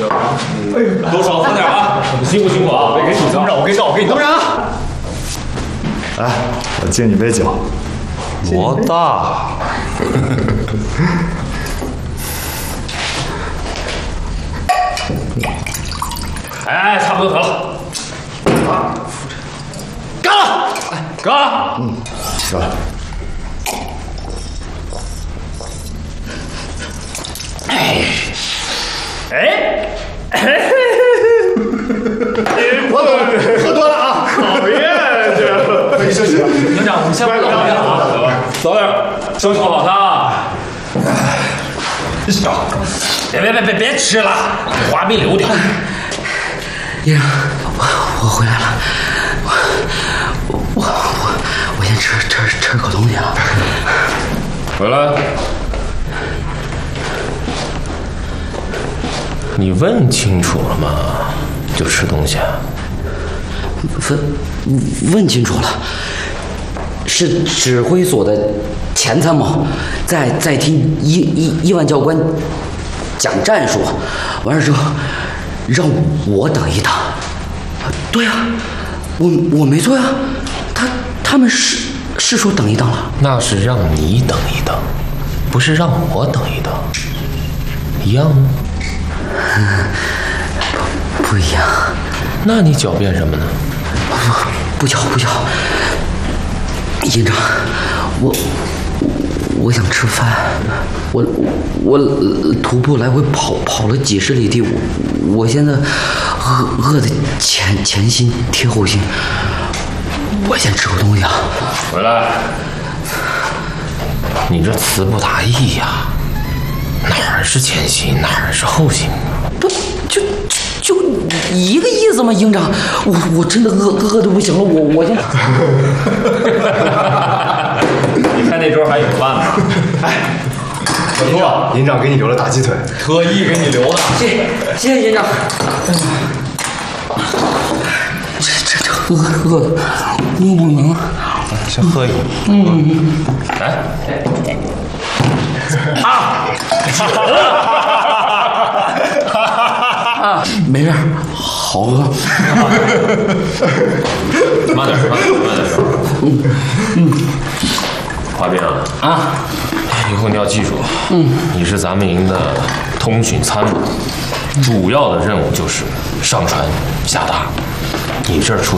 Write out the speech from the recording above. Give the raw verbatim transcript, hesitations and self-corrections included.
多少喝点啊！辛苦辛苦啊！我给你倒，我给你倒，我给你倒。 来，我敬你杯酒。 多大？哎，差不多得了。干了！干了！ 嗯，行。 哎，哎，哎， 我喝多了啊！ 讨厌这。 可以休息了。 营长，我们先不倒了啊，早点收拾好它。别别别别别吃了，花没留点。 营长，我我回来了，我我我我先吃吃吃口东西啊。 回来。你问清楚了吗？就吃东西啊？ 问问清楚了，是指挥所的前参谋在在听伊伊伊万教官讲战术，完了之后让我等一等。对呀、啊，我我没错呀、啊，他他们是是说等一等了。 那是让你等一等，不是让我等一等，一样吗？ 嗯，不不一样。 那你狡辩什么呢？ 不不狡不狡。营长，我我想吃饭，我我徒步来回跑跑了几十里地，我我现在饿饿得前前心贴后心，我先吃口东西啊。 回来，你这词不达意呀、啊，哪儿是前心，哪儿是后心？ 不就就就一个意思吗？营长，我我真的饿饿得不行了，我我先。 你看那桌还有饭吗？ 哎，小兔，营长给你留了大鸡腿， 特意给你留的。 谢谢谢谢营长。这这这饿饿的饿不能。 先喝一口。嗯。来。啊！啊！ 没事，好喝。 慢点，慢点，慢点。 嗯嗯。 华斌啊，啊，以后你要记住，嗯，你是咱们营的通讯参谋，主要的任务就是上传下达。你这儿出